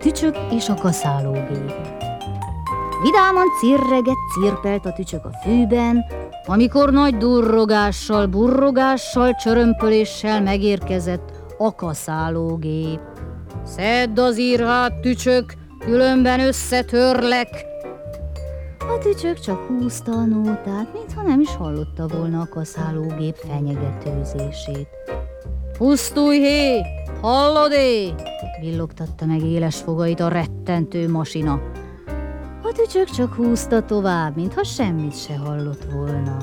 tücsök és a kaszálógép. Vidáman cirpelt a tücsök a fűben, amikor nagy durrogással, burrogással, csörömpöléssel megérkezett a kaszálógép. Szedd az írhát, tücsök, különben összetörlek! A tücsök csak húzta a nótát, mintha nem is hallotta volna a kaszálógép fenyegetőzését. Pusztulj, hé! Hallod-é? Villogtatta meg éles fogait a rettentő masina. A tücsök csak húzta tovább, mintha semmit se hallott volna,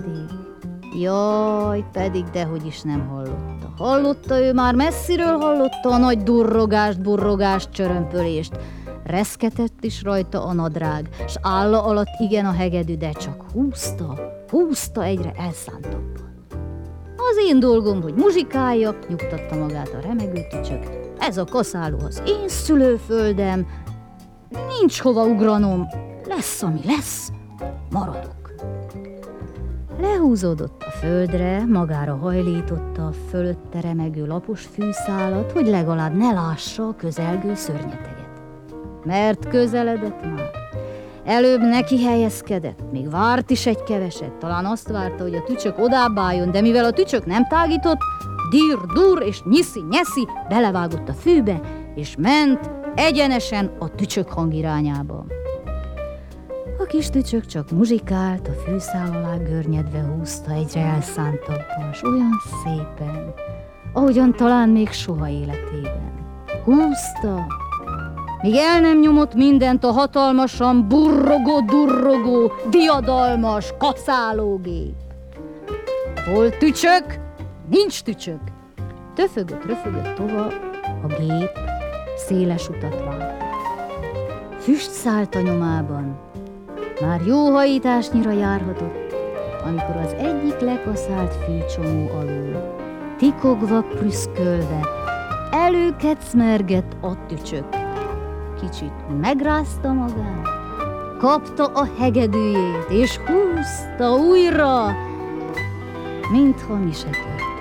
pedig dehogy is nem hallotta. Hallotta, ő már messziről hallotta a nagy durrogást, burrogást, csörömpölést. Reszketett is rajta a nadrág, s álla alatt igen a hegedű, de csak húzta egyre elszántottan. Az én dolgom, hogy muzsikáljak, nyugtatta magát a remegő tücsök. Ez a kaszáló az én szülőföldem, nincs hova ugranom, lesz, ami lesz, maradok. Lehúzódott a földre, magára hajlította a fölötte remegő lapos fűszálat, hogy legalább ne lássa a közelgő szörnyeteget. Mert közeledett már. Előbb neki helyezkedett, még várt is egy keveset, talán azt várta, hogy a tücsök odább álljon, de mivel a tücsök nem tágított, dir-dur és nyiszi-nyeszi belevágott a fűbe, és ment egyenesen a tücsök hang irányába. A kis tücsök csak muzsikált, a fűszál alá görnyedve húzta egyre elszántabban, s olyan szépen, ahogyan talán még soha életében. Húzta, míg el nem nyomott mindent a hatalmasan burrogó-durrogó, diadalmas kaszálógép. Volt tücsök, nincs tücsök. Töfögött tova, a gép széles utat várt. Füst szállt a nyomában, már jó hajításnyira járhatott, amikor az egyik lekaszált fűcsomó alul, tikogva prüszkölve, előkecmergett a tücsök. Kicsit megrázta magát, kapta a hegedűjét, és húzta újra, mintha mi se történt.